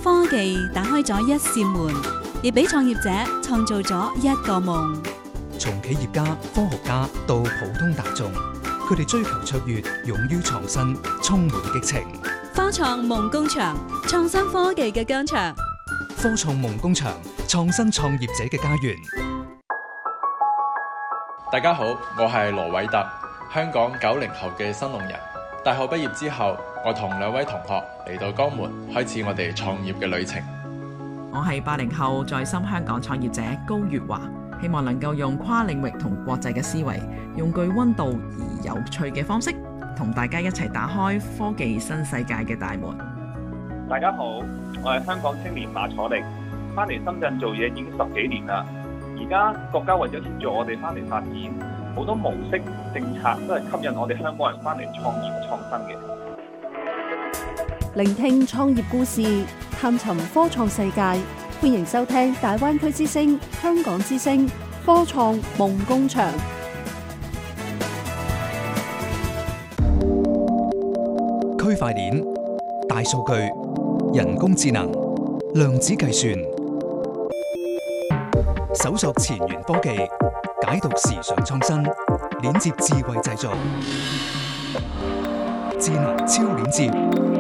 科技打開咗一扇門，亦俾創業者創造咗一個夢。 從企業家、科學家到普通大眾，佢哋追求卓越，勇於創新，充滿激情。 科創夢工場，創新科技嘅疆場。 科創夢工場，創新創業者嘅家園。 大家好，我係羅偉特，香港90後嘅新農人。大學畢業之後，我同2位同學嚟到江門，開始我哋創業嘅旅程。 我係80後在深香港創業者高月華，希望能夠用跨領域同國際嘅思維，用具溫度而有趣嘅方式，同大家一齊打開科技新世界嘅大門。 大家好，我係香港青年馬楚力，翻嚟深圳做嘢已經10幾年啦。而家國家為咗協助我哋翻嚟發展，好多模式政策都係吸引我哋香港人翻嚟創業創新嘅。 聆聽創業故事，探尋科創世界，歡迎收聽大灣區之聲、香港之聲科創夢工場。 區塊鏈、大數據、人工智能、量子計算，搜索前沿科技，解讀時尚創新，鏈接智慧製造，智能超鏈接。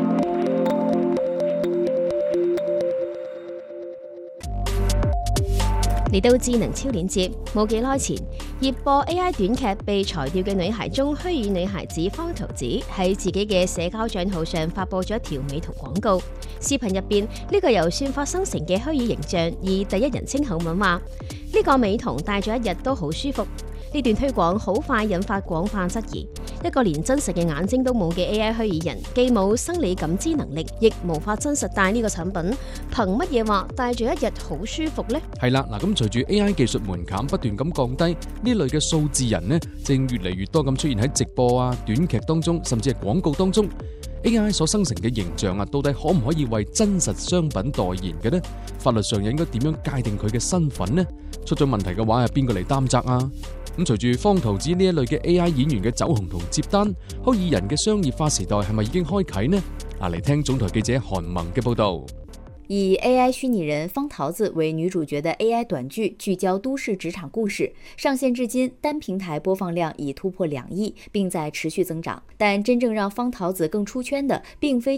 嚟到智能超鏈接，冇幾耐前，熱播 AI 短劇被裁掉嘅女孩中虛擬女孩子方桃子喺自己嘅社交賬號上發佈咗一條美圖廣告。視頻入邊，呢個由算法生成嘅虛擬形象以第一人稱口吻話：呢個美瞳戴咗一日都好舒服。呢段推廣好快引發廣泛質疑。一個連真實嘅眼睛都冇嘅 AI 虛擬人，既冇生理感知能力，亦無法真實戴呢個產品，憑乜嘢話戴咗一日好舒服呢？ 係啦，嗱咁隨住 AI 技術門檻不斷咁降低，呢類嘅數字人呢，正越嚟越多咁出現喺直播啊、短劇當中，甚至係廣告當中。AI 所生成嘅形象啊，到底可唔可以為真實商品代言嘅呢？法律上又應該點樣界定佢嘅身份呢？出咗問題嘅話，係邊個嚟擔責啊？咁隨住方桃子呢一類嘅 AI 演員嘅走紅同接單，虛擬人嘅商業化時代係咪已經開啟呢？嚟聽總台記者韓萌嘅報道。 以 AI 虛擬人方桃子為女主角的 AI 短劇，聚焦都市職場故事，上線至今單平台播放量已突破2億，並在持續增長。但真正讓方桃子更出圈的，並非